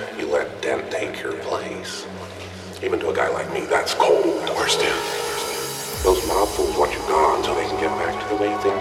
You let Dent take your place. Even to a guy like me, that's cold. Where's Dent? Those mob fools want you gone so they can get back to the way things